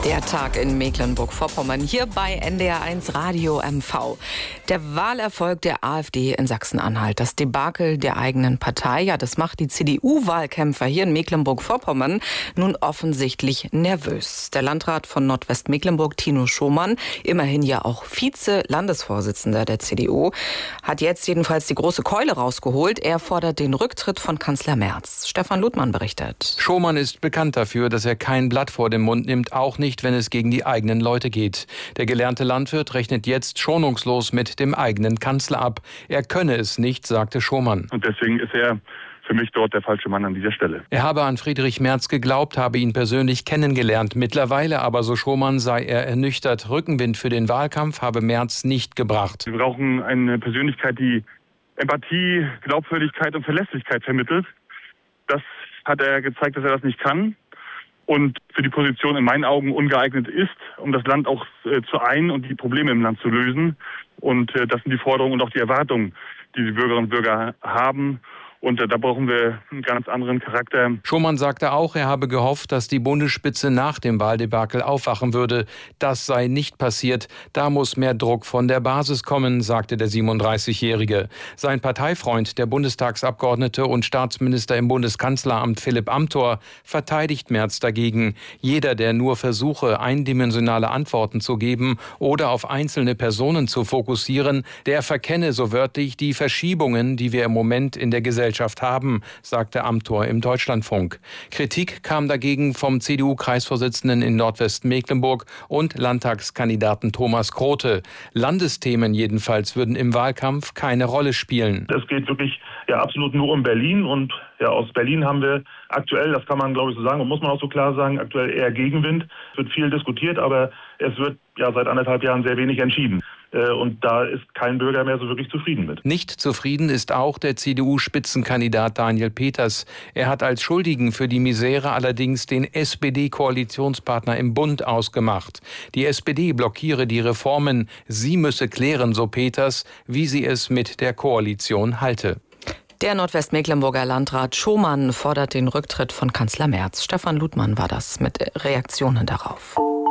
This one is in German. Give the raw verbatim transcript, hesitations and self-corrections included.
Der Tag in Mecklenburg-Vorpommern, hier bei N D R eins Radio M V. Der Wahlerfolg der AfD in Sachsen-Anhalt, das Debakel der eigenen Partei, ja, das macht die C D U-Wahlkämpfer hier in Mecklenburg-Vorpommern nun offensichtlich nervös. Der Landrat von Nordwestmecklenburg, Tino Schomann, immerhin ja auch Vize-Landesvorsitzender der C D U, hat jetzt jedenfalls die große Keule rausgeholt. Er fordert den Rücktritt von Kanzler Merz. Stefan Ludmann berichtet. Schomann ist bekannt dafür, dass er kein Blatt vor den Mund nimmt, auch nicht, wenn es gegen die eigenen Leute geht. Der gelernte Landwirt rechnet jetzt schonungslos mit dem eigenen Kanzler ab. Er könne es nicht, sagte Schomann. Und deswegen ist er für mich dort der falsche Mann an dieser Stelle. Er habe an Friedrich Merz geglaubt, habe ihn persönlich kennengelernt. Mittlerweile aber, so Schomann, sei er ernüchtert. Rückenwind für den Wahlkampf habe Merz nicht gebracht. Wir brauchen eine Persönlichkeit, die Empathie, Glaubwürdigkeit und Verlässlichkeit vermittelt. Das hat er gezeigt, dass er das nicht kann. Und für die Position in meinen Augen ungeeignet ist, um das Land auch äh, zu ein und die Probleme im Land zu lösen. Und äh, das sind die Forderungen und auch die Erwartungen, die die Bürgerinnen und Bürger haben. Und äh, da brauchen wir einen ganz anderen Charakter. Schomann sagte auch, er habe gehofft, dass die Bundesspitze nach dem Wahldebakel aufwachen würde. Das sei nicht passiert. Da muss mehr Druck von der Basis kommen, sagte der siebenunddreißigjährige. Sein Parteifreund, der Bundestagsabgeordnete und Staatsminister im Bundeskanzleramt Philipp Amthor, verteidigt Merz dagegen. Jeder, der nur versuche, eindimensionale Antworten zu geben oder auf einzelne Personen zu fokussieren, der verkenne so wörtlich die Verschiebungen, die wir im Moment in der Gesellschaft haben, sagte Amthor im Deutschlandfunk. Kritik kam dagegen vom C D U-Kreisvorsitzenden in Nordwestmecklenburg und Landtagskandidaten Thomas Grote. Landesthemen jedenfalls würden im Wahlkampf keine Rolle spielen. Es geht wirklich ja absolut nur um Berlin und ja, aus Berlin haben wir aktuell, das kann man glaube ich so sagen und muss man auch so klar sagen, aktuell eher Gegenwind. Es wird viel diskutiert, aber es wird ja seit anderthalb Jahren sehr wenig entschieden. Und da ist kein Bürger mehr so wirklich zufrieden mit. Nicht zufrieden ist auch der C D U-Spitzenkandidat Daniel Peters. Er hat als Schuldigen für die Misere allerdings den S P D-Koalitionspartner im Bund ausgemacht. Die S P D blockiere die Reformen. Sie müsse klären, so Peters, wie sie es mit der Koalition halte. Der Nordwestmecklenburger Landrat Schomann fordert den Rücktritt von Kanzler Merz. Stefan Ludmann war das mit Reaktionen darauf.